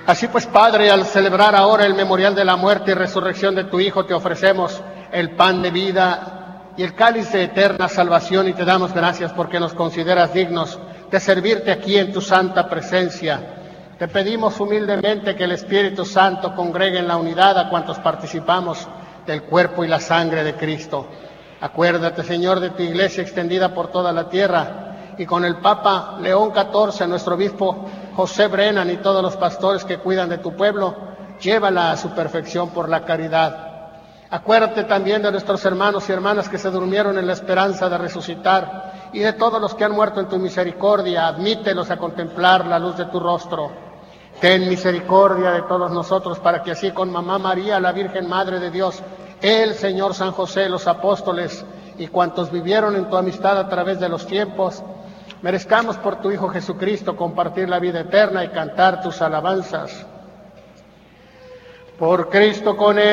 Así pues, Padre, al celebrar ahora el memorial de la muerte y resurrección de tu Hijo, te ofrecemos el pan de vida y el cáliz de eterna salvación, y te damos gracias porque nos consideras dignos de servirte aquí en tu santa presencia. Te pedimos humildemente que el Espíritu Santo congregue en la unidad a cuantos participamos del cuerpo y la sangre de Cristo. Acuérdate, Señor, de tu iglesia extendida por toda la tierra, y con el Papa León XIV, nuestro obispo José Brennan y todos los pastores que cuidan de tu pueblo, llévala a su perfección por la caridad. Acuérdate también de nuestros hermanos y hermanas que se durmieron en la esperanza de resucitar, y de todos los que han muerto en tu misericordia. Admítelos a contemplar la luz de tu rostro. Ten misericordia de todos nosotros, para que así con Mamá María, la Virgen Madre de Dios, el Señor San José, los apóstoles y cuantos vivieron en tu amistad a través de los tiempos, merezcamos por tu Hijo Jesucristo compartir la vida eterna y cantar tus alabanzas. Por Cristo, con Él